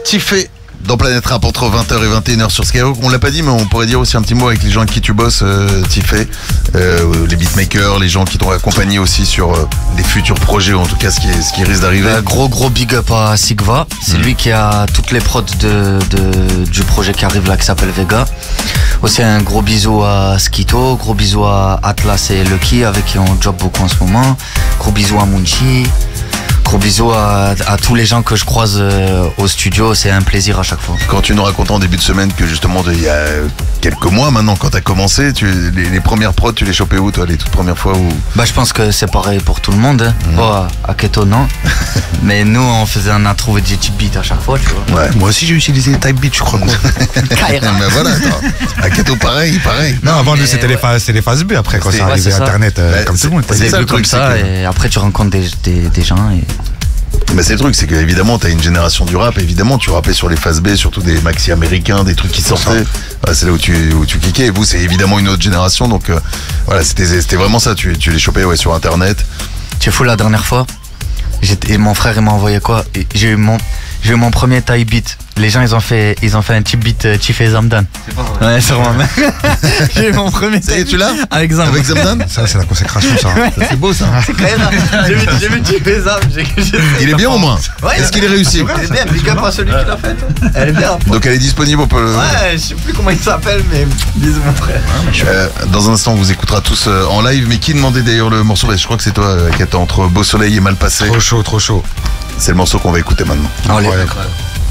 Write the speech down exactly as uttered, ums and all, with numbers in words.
Tiffé dans Planète Rap entre vingt heures et vingt et une heures sur Skyrock. On l'a pas dit, mais on pourrait dire aussi un petit mot avec les gens avec qui tu bosses, euh, Tiffé, euh, les beatmakers, les gens qui t'ont accompagné aussi sur euh, des futurs projets, ou en tout cas ce qui, est, ce qui risque d'arriver. Euh, gros gros big up à Sigva, c'est mmh. lui qui a toutes les prods de, de, du projet qui arrive là qui s'appelle Vega. Aussi un gros bisou à Skito, gros bisou à Atlas et Lucky avec qui on job beaucoup en ce moment. Gros bisou à Munchi. Gros bisous à, à tous les gens que je croise euh, au studio, c'est un plaisir à chaque fois. Quand tu nous racontais en début de semaine que justement il y a quelques mois maintenant, quand t'as commencé, tu, les, les premières prods, tu les chopais où toi, les toutes premières fois où... Bah je pense que c'est pareil pour tout le monde, hein. Mmh. Bon, à, à Keto non, mais nous on faisait un intro des type beats à chaque fois, tu vois. Ouais, moi aussi j'ai utilisé les type beats, je crois. Mais voilà, attends. À Keto pareil, pareil. Non, avant mais nous c'était ouais. les, les phases B, après quand c'est ouais, arrivé Internet, euh, bah, comme tout le monde. C'est ça le truc, comme ça, que... et après tu rencontres des, des, des gens et... Mais c'est le truc, c'est que évidemment t'as une génération du rap, évidemment tu rappais sur les phases B, surtout des maxi américains, des trucs qui sortaient. Voilà, c'est là où tu où tu kickais. Et vous, c'est évidemment une autre génération, donc euh, voilà, c'était c'était vraiment ça. Tu tu les chopais ouais sur internet. Tu es fou, la dernière fois, j'étais, et mon frère il m'a envoyé quoi? Et j'ai eu mon j'ai eu mon premier type beat. Les gens ils ont fait ils ont fait un type beat euh, Tiffé Zamdan. C'est pas vrai. Ouais, sûrement. J'ai eu mon premier. Ça y est, tu l'as avec Zamdan. Avec Zamdan. Ça c'est la consécration, ça. Ouais. C'est beau ça. C'est quand même. J'ai vu j'ai vu Tiffé Zam. Il est bien au moins. Ouais, Est-ce qu'il est réussi? Il est bien. Big up à celui qui l'a fait. Elle est bien. Donc elle est disponible, on peut le... Ouais, je sais plus comment il s'appelle, mais bisous mon frère. Euh, dans un instant, on vous écoutera tous euh, en live. Mais qui demandait d'ailleurs le morceau? Je crois que c'est toi euh, qui était entre Beau Soleil et Mal Passé. Trop chaud, trop chaud. C'est le morceau qu'on va écouter maintenant. Allez. Incroyable.